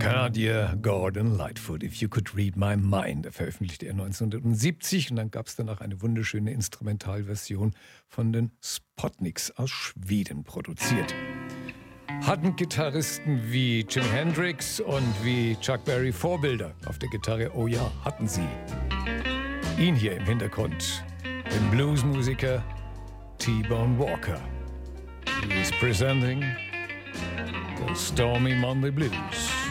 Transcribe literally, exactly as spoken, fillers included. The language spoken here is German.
Kanadier Gordon Lightfoot, If You Could Read My Mind, veröffentlichte er neunzehnhundertsiebzig und dann gab es danach eine wunderschöne Instrumentalversion von den Spotniks aus Schweden produziert. Hatten Gitarristen wie Jimi Hendrix und wie Chuck Berry Vorbilder auf der Gitarre? Oh ja, hatten sie. Ihn hier im Hintergrund, den Bluesmusiker T-Bone Walker. He is presenting the Stormy Monday Blues.